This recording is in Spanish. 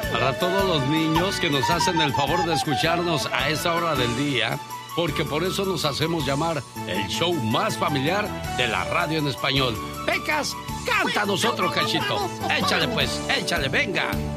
Para todos los niños que nos hacen el favor de escucharnos a esa hora del día, porque por eso nos hacemos llamar el show más familiar de la radio en español. Pecas, cántanos otro cachito. Échale pues, échale, venga.